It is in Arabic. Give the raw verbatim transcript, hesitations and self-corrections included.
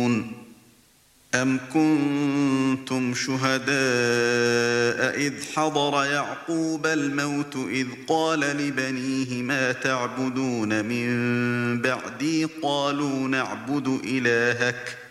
أَمْ كُنتُمْ شُهَدَاءَ إِذْ حَضَرَ يَعْقُوبَ الْمَوْتُ إِذْ قَالَ لِبَنِيهِ مَا تَعْبُدُونَ مِن بَعْدِي قَالُوا نَعْبُدُ إِلَٰهَكَ